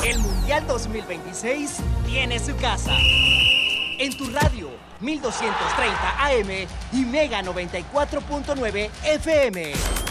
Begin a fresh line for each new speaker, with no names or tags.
El Mundial 2026 tiene su casa. En tu radio, 1230 AM y Mega 94.9 FM.